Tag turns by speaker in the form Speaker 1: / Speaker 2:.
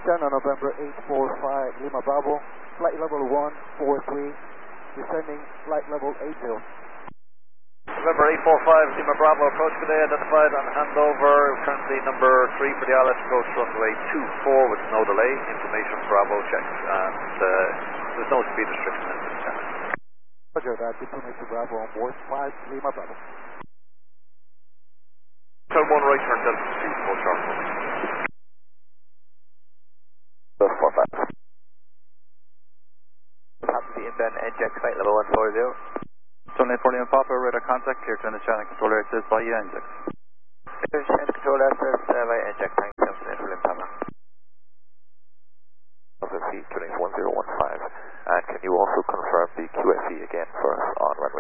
Speaker 1: China November 845 Lima Bravo, flight level 143, descending flight level 80.
Speaker 2: November 845 Lima Bravo, approach today identified on handover, currently number 3 for the ILS, approach runway 24 with no delay, information Bravo checks, and there's no speed restriction in this channel.
Speaker 1: Roger that, information Bravo on board 5 Lima Bravo.
Speaker 2: Turn 1 right, turn Delta 2, full sharp.
Speaker 3: 45. Taxi inbound NJAX flight level 140.
Speaker 4: Sunday 40 and Papa, radar contact, clear to the channel controller access by NJAX.
Speaker 3: Clear channel control access by NJAX, thanks, Sunday 40 and Papa.
Speaker 5: Alpha C, turning 1015, and can you also confirm the QFE again for us on runway